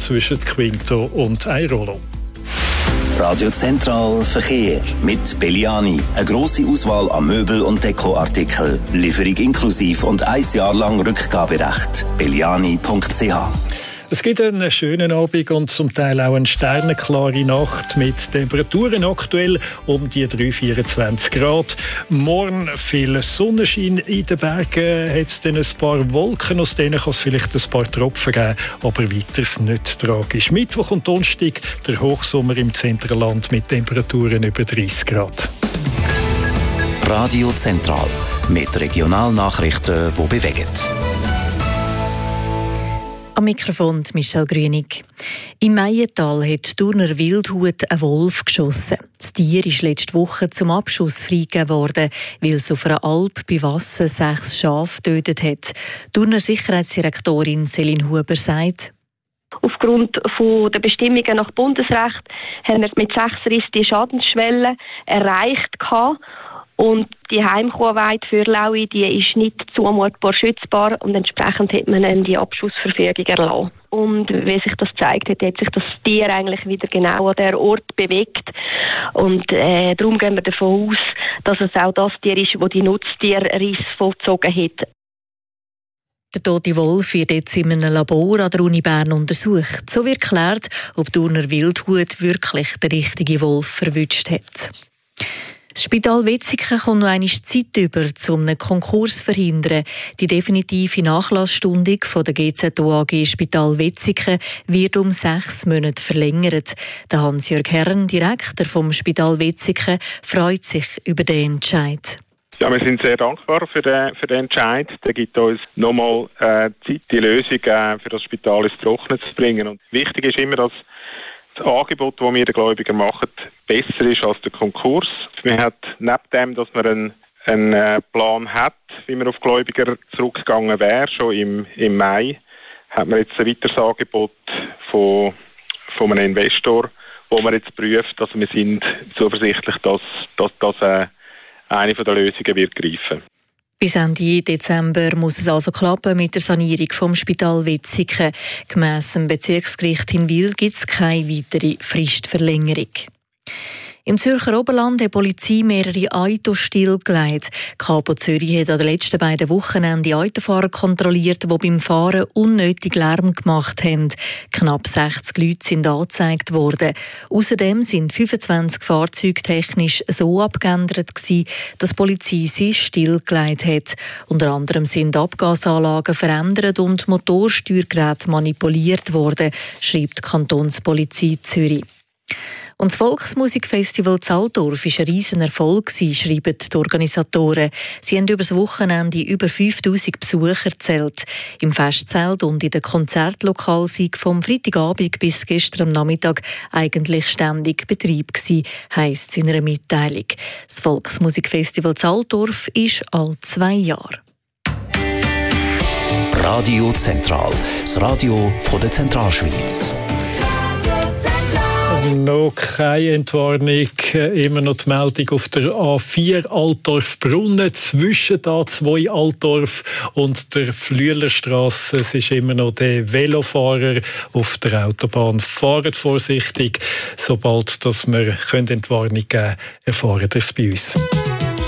zwischen Quinto und Airolo. Radio Zentral Verkehr mit Belliani. Eine grosse Auswahl an Möbel- und Dekoartikeln. Lieferung inklusiv und 1 Jahr lang Rückgaberecht. belliani.ch. Es gibt einen schönen Abend und zum Teil auch eine sternenklare Nacht mit Temperaturen aktuell um die 3-24 Grad. Morgen viel Sonnenschein in den Bergen, hat es dann ein paar Wolken, aus denen kann es vielleicht ein paar Tropfen geben, aber weiters nicht tragisch. Mittwoch und Donnerstag der Hochsommer im Zentralland mit Temperaturen über 30 Grad. Radio Zentral mit Regionalnachrichten, die bewegen. Am Mikrofon Michelle Grünig. Im Meiental hat die Thuner Wildhut einen Wolf geschossen. Das Tier ist letzte Woche zum Abschuss freigegeben worden, weil es auf einer Alp bei Wasser 6 Schafe getötet hat. Die Thuner Sicherheitsdirektorin Céline Huber sagt: Aufgrund der Bestimmungen nach Bundesrecht haben wir mit 6 Riss die Schadensschwelle erreicht. Und die Heimkuhweide für Laui, die ist nicht zumutbar schützbar und entsprechend hat man dann die Abschussverfügung erlassen. Und wie sich das zeigt, hat sich das Tier eigentlich wieder genau an der Ort bewegt. Und darum gehen wir davon aus, dass es auch das Tier ist, das die Nutztierriss vollzogen hat. Der tote Wolf wird jetzt in einem Labor an der Uni Bern untersucht. So wird geklärt, ob die Thuner Wildhut wirklich den richtigen Wolf verwünscht hat. Das Spital Wetzikon kommt noch einmal Zeit über, um einen Konkurs zu verhindern. Die definitive Nachlassstundung von der GZO AG Spital Wetzikon wird um 6 Monate verlängert. Der Hans-Jörg Herren, Direktor vom Spital Wetzikon, freut sich über den Entscheid. Ja, wir sind sehr dankbar für den Entscheid. Der gibt uns nochmal Zeit, die Lösung für das Spital ins Trockene zu bringen. Und wichtig ist immer, dass das Angebot, das wir den Gläubigern machen, besser ist als der Konkurs. Man hat neben dem, dass man einen Plan hat, wie man auf Gläubiger zurückgegangen wäre, schon im Mai, hat man jetzt ein weiteres Angebot von einem Investor, wo man jetzt prüft. Also wir sind zuversichtlich, dass eine der Lösungen wird greifen. Bis Ende Dezember muss es also klappen mit der Sanierung vom Spital Wetzikon. Gemäss dem Bezirksgericht Hinwil gibt es keine weitere Fristverlängerung. Im Zürcher Oberland hat die Polizei mehrere Autos stillgelegt. Die Kapo Zürich hat an den letzten beiden Wochenenden Autofahrer kontrolliert, die beim Fahren unnötig Lärm gemacht haben. Knapp 60 Leute sind angezeigt worden. Außerdem sind 25 Fahrzeuge technisch so abgeändert gewesen, dass die Polizei sie stillgelegt hat. Unter anderem sind Abgasanlagen verändert und Motorsteuergeräte manipuliert worden, schreibt die Kantonspolizei Zürich. Und das Volksmusikfestival Zaltdorf war ein riesiger Erfolg, schreiben die Organisatoren. Sie haben über das Wochenende über 5000 Besucher gezählt. Im Festzelt und in den Konzertlokalien sei vom Freitagabend bis gestern am Nachmittag eigentlich ständig Betrieb gewesen, heisst es in einer Mitteilung. Das Volksmusikfestival Zaltdorf ist alle 2 Jahre. Radio Zentral, das Radio von der Zentralschweiz. Noch keine Entwarnung, immer noch die Meldung auf der A4 Altdorf-Brunnen zwischen A2 Altdorf und der Flüelerstrasse. Es ist immer noch der Velofahrer auf der Autobahn. Fahrt vorsichtig, sobald dass wir Entwarnung geben können, erfahren ihr es bei uns.